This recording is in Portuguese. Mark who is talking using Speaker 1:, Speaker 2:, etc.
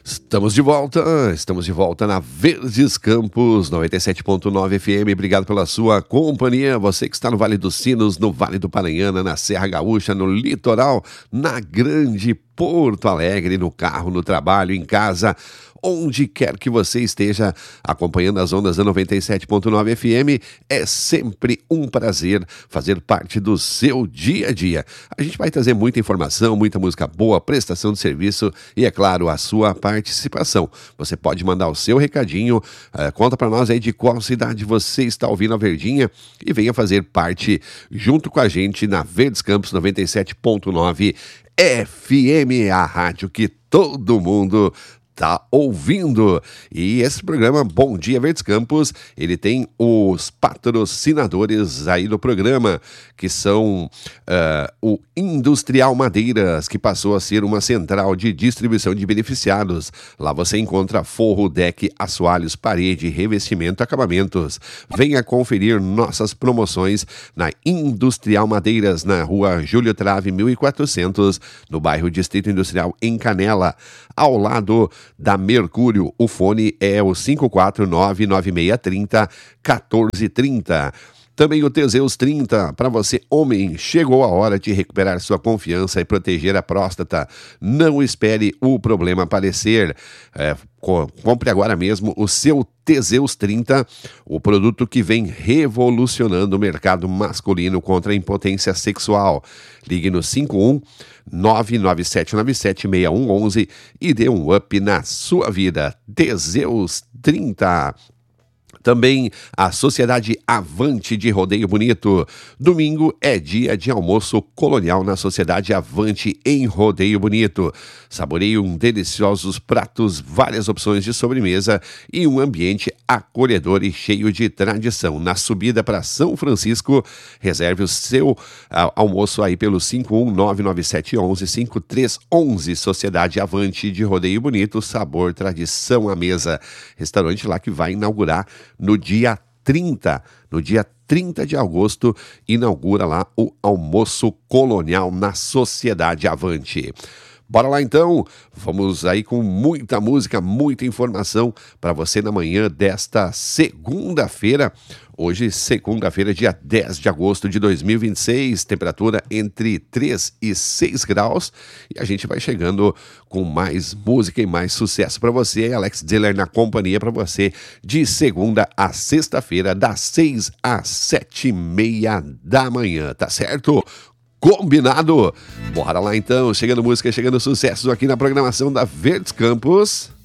Speaker 1: Estamos de volta na Verdes Campos 97.9 FM. Obrigado pela sua companhia. Você que está no Vale dos Sinos, no Vale do Paranhana, na Serra Gaúcha, no litoral, na Grande Porto Alegre, no carro, no trabalho, em casa, onde quer que você esteja acompanhando as ondas da 97.9 FM, é sempre um prazer fazer parte do seu dia a dia. A gente vai trazer muita informação, muita música boa, prestação de serviço e, é claro, a sua participação. Você pode mandar o seu recadinho, conta para nós aí de qual cidade você está ouvindo a Verdinha e venha fazer parte junto com a gente na Verdes Campos 97.9 FM, a rádio que todo mundo tá ouvindo. E esse programa Bom Dia Verdes Campos, ele tem os patrocinadores aí do programa, que são o Industrial Madeiras, que passou a ser uma central de distribuição de beneficiados. Lá você encontra forro, deck, assoalhos, parede, revestimento, acabamentos. Venha conferir nossas promoções na Industrial Madeiras, na rua Júlio Trave 1400, no bairro Distrito Industrial, em Canela, ao lado da Mercúrio. O fone é o 54996301430. Também o Teseus 30, para você, homem, chegou a hora de recuperar sua confiança e proteger a próstata. Não espere o problema aparecer. Compre agora mesmo o seu Teseus 30, o produto que vem revolucionando o mercado masculino contra a impotência sexual. Ligue no 51997976111 e dê um up na sua vida. Teseus 30. Também a Sociedade Avante de Rodeio Bonito. Domingo é dia de almoço colonial na Sociedade Avante em Rodeio Bonito. Saboreiem deliciosos pratos, várias opções de sobremesa e um ambiente acolhedor e cheio de tradição. Na subida para São Francisco, reserve o seu almoço aí pelo 51997115311. Sociedade Avante de Rodeio Bonito, sabor, tradição à mesa. Restaurante lá que vai inaugurar no dia 30 de agosto, inaugura lá o almoço colonial na Sociedade Avante. Bora lá então, vamos aí com muita música, muita informação para você na manhã desta segunda-feira. Hoje, segunda-feira, dia 10 de agosto de 2026, temperatura entre 3 e 6 graus. E a gente vai chegando com mais música e mais sucesso para você. Alex Zeller na companhia para você de segunda a sexta-feira, das 6 às 7h30 da manhã, tá certo? Combinado? Bora lá então, chegando música, chegando sucessos aqui na programação da Verdes Campos.